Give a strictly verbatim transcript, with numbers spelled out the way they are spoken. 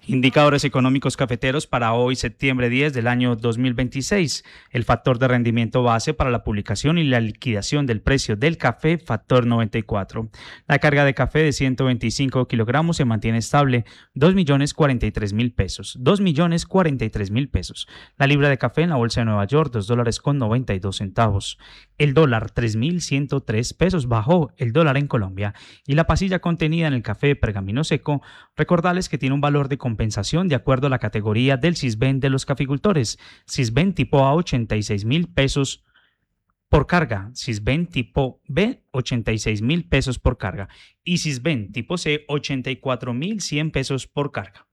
Indicadores económicos cafeteros para hoy, septiembre diez del año dos mil veintiséis. El factor de rendimiento base para la publicación y la liquidación del precio del café, factor noventa y cuatro. La carga de café de ciento veinticinco kilogramos se mantiene estable, dos millones cuarenta y tres mil pesos. dos millones cuarenta y tres mil pesos. La libra de café en la bolsa de Nueva York, dos dólares con noventa y dos centavos. El dólar, tres mil ciento tres pesos, bajó el dólar en Colombia. Y la pasilla contenida en el café pergamino seco, recordarles que tiene un valor de compensación de acuerdo a la categoría del Sisbén de los caficultores. Sisbén tipo A, ochenta y seis mil pesos por carga. Sisbén tipo B, ochenta y seis mil pesos por carga. Y Sisbén tipo C, ochenta y cuatro mil cien pesos por carga.